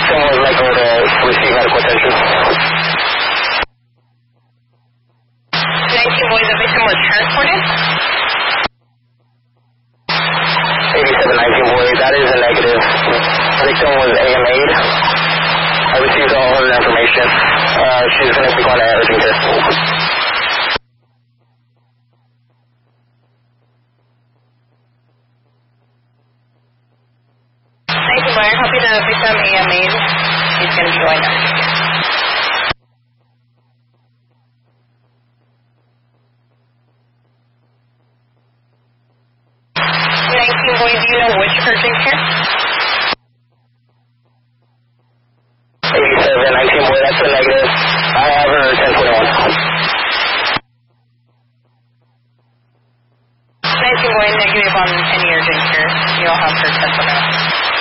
victim was let go to receive medical attention. 19 boy, the victim was transported? 8719 boy, that is a negative. Victim was AMA'd. I received all her information. She's going to be going to urgent care. 19 boy, copy the victim AMA'd. She's going to be going to urgent care. 19 boy, do you know which urgent care? 8719 boy, that's a negative. I have her 1021. 19 boy, negative on any urgent care. You'll have her 10 for now.